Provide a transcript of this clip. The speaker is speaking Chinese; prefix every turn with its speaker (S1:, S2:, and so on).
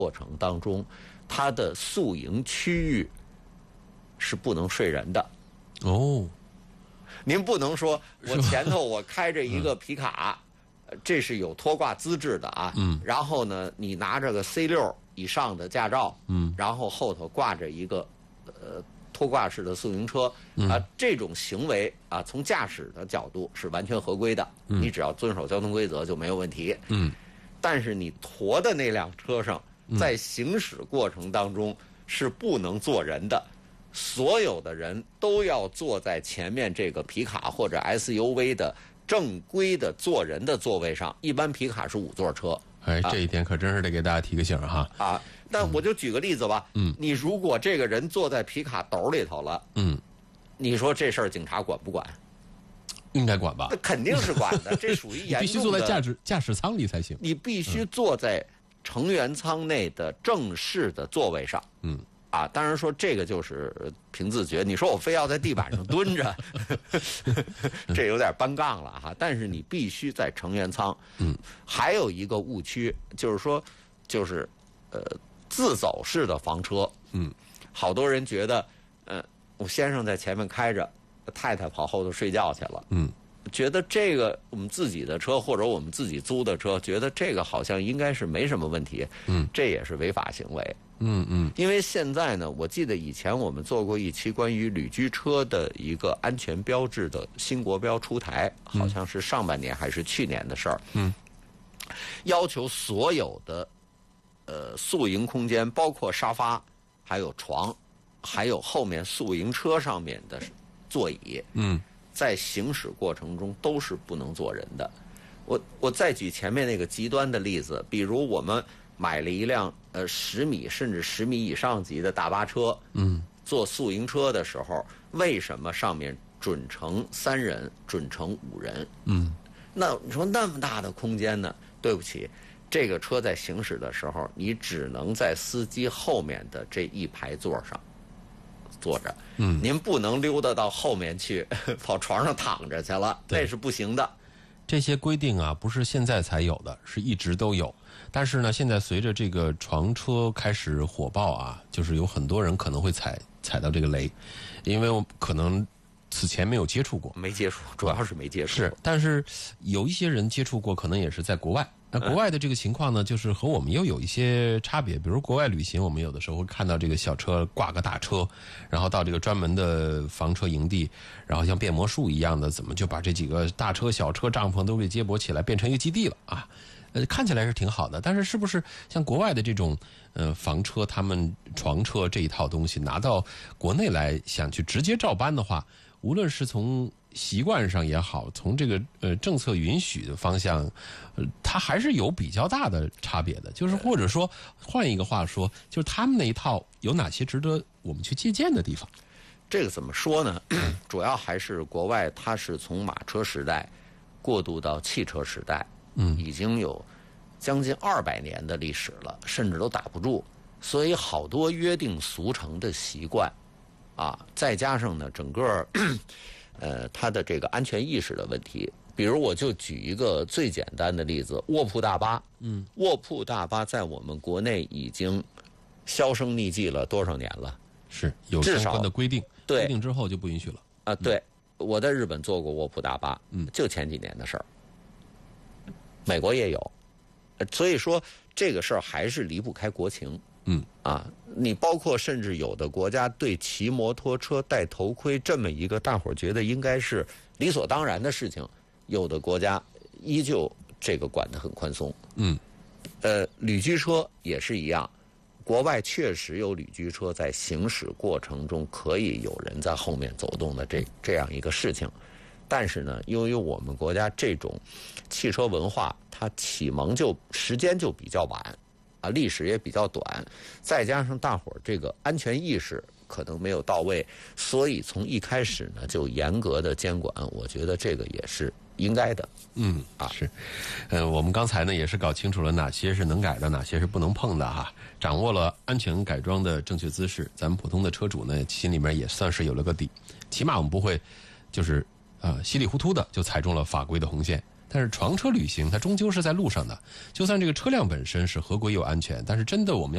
S1: 过程当中，它的宿营区域是不能睡人的。
S2: 哦，
S1: 您不能说我前头我开着一个皮卡，这是有拖挂资质的啊。然后呢，你拿着个 C6以上的驾照，然后后头挂着一个拖挂式的宿营车啊，这种行为啊，从驾驶的角度是完全合规的。你只要遵守交通规则就没有问题。但是你驮的那辆车上，在行驶过程当中是不能坐人的，所有的人都要坐在前面这个皮卡或者 SUV 的正规的坐人的座位上。一般皮卡是5座车。
S2: 这一点可真是得给大家提个醒哈。
S1: 那我就举个例子吧。你如果这个人坐在皮卡兜里头了，你说这事儿警察管不管？
S2: 应该管吧？
S1: 那肯定是管的，这属于严重的。
S2: 必须坐在驾驶舱里才行。
S1: 你必须坐在成员舱内的正式的座位上。当然说这个就是凭自觉。你说我非要在地板上蹲着，这有点搬杠了哈。但是你必须在成员舱。还有一个误区就是说，就是自走式的房车。好多人觉得，我先生在前面开着，太太跑后头睡觉去了。觉得这个我们自己的车或者我们自己租的车，觉得这个好像应该是没什么问题。这也是违法行为。因为现在呢，我记得以前我们做过一期关于旅居车的一个安全标志的新国标出台，好像是上半年还是去年的事儿。要求所有的宿营空间，包括沙发、还有床，还有后面宿营车上面的座椅，在行驶过程中都是不能坐人的。我再举前面那个极端的例子，比如我们买了一辆10米甚至10米以上级的大巴车，坐宿营车的时候，为什么上面准乘3人，准乘5人？那你说那么大的空间呢？对不起，这个车在行驶的时候，你只能在司机后面的这一排座上坐着。您不能溜达到后面去，跑床上躺着去了，那是不行的。
S2: 这些规定啊，不是现在才有的，是一直都有。但是呢，现在随着这个床车开始火爆啊，就是有很多人可能会踩到这个雷，因为我可能此前没有接触过，
S1: 没接触，主要是没接触。
S2: 是，但是有一些人接触过，可能也是在国外。那国外的这个情况呢，就是和我们又有一些差别。比如国外旅行，我们有的时候会看到这个小车挂个大车，然后到这个专门的房车营地，然后像变魔术一样的，怎么就把这几个大车、小车、帐篷都给接驳起来，变成一个基地了啊？看起来是挺好的，但是是不是像国外的这种房车、他们床车这一套东西拿到国内来，想去直接照搬的话，无论是从习惯上也好，从这个政策允许的方向，它还是有比较大的差别的。就是或者说换一个话说，就是他们那一套有哪些值得我们去借鉴的地方？
S1: 这个怎么说呢？主要还是国外，它是从马车时代过渡到汽车时代，已经有将近200年的历史了，甚至都打不住。所以好多约定俗成的习惯啊，再加上呢整个它的这个安全意识的问题。比如我就举一个最简单的例子，卧铺大巴。卧铺大巴在我们国内已经销声匿迹了多少年了？
S2: 是有相关的规定，规定之后就不允许了
S1: 啊。对，我在日本坐过卧铺大巴，就前几年的事儿。美国也有，所以说这个事儿还是离不开国情。你包括甚至有的国家对骑摩托车戴头盔这么一个大伙儿觉得应该是理所当然的事情，有的国家依旧这个管得很宽松。旅居车也是一样，国外确实有旅居车在行驶过程中可以有人在后面走动的这样一个事情。但是呢，由于我们国家这种汽车文化，它启蒙时间就比较晚啊，历史也比较短，再加上大伙儿这个安全意识可能没有到位，所以从一开始呢就严格的监管，我觉得这个也是应该的。
S2: 是，我们刚才呢也是搞清楚了哪些是能改的，哪些是不能碰的哈，掌握了安全改装的正确姿势，咱们普通的车主呢心里面也算是有了个底，起码我们不会就是稀里糊涂的就踩中了法规的红线。但是床车旅行它终究是在路上的，就算这个车辆本身是合规又安全，但是真的我们要